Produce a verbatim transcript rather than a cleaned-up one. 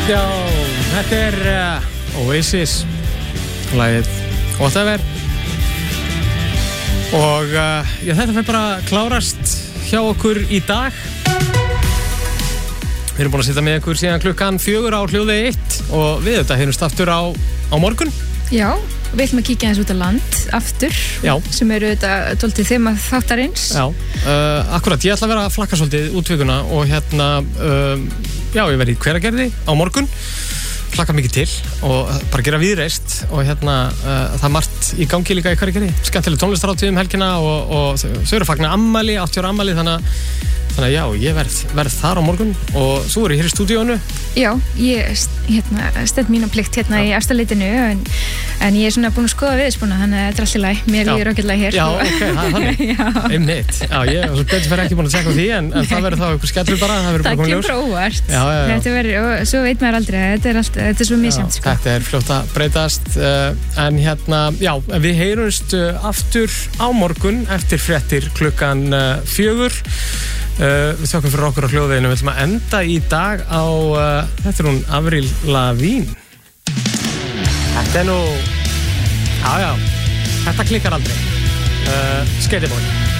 Já, þetta er uh, Oasis, lagið Whatever. Og uh, já, þetta fyrir bara klárast hjá okkur í dag. Við erum búin að sitja með ykkur síðan klukkan fjögur á hljóði eitt og við þetta heyrumst aftur á, á morgun. Já, við ætlum að kíkja eins út á land aftur, já. Sem eru þetta tóltið þema þáttarins. Já, uh, akkurat, ég ætla að vera að flakka svolítið útvikuna og hérna, uh, já, ég verði í Hveragerði á morgun, hlakka mikið til og bara gera viðreist og hérna, uh, það er margt í gangi líka í Hveragerði, skemmtileg tónlistarhátíð um helgina og, og þau eru að fagna ammæli, áttatíu ára ammæli, þannig að Þannig að já, ég verð, verð þar á morgun og svo er ég hér í stúdíónu. Já, ég hérna, stend mína plikt hérna já. Í efstaleitinu en, en ég er svona búin að skoða viðspuna þannig að þetta er allt í lagi. Mér líður ágætlega hér. Já, ok, það er þannig. Einmitt. Já, ég er betur fyrir ekki búin að tjekka á því en, en það verður þá eitthvað skellur bara. Það, það kemur frá óvart. Já, já, já. Þetta verður, og svo veit maður aldrei, þetta er, allt, þetta er svo misjæmt. Sko. Þetta er fljótt að breytast. Uh, en hérna, já, við heyrumst aftur á morgun eftir fréttir klukkan uh, fjögur. Uh, við þökkum fyrir okkur á hljóðveginu. Við ætlum að enda í dag á uh, þetta er hún Avril Lavigne. Þetta er nú já já, þetta klikkar aldrei. uh, Skateboy.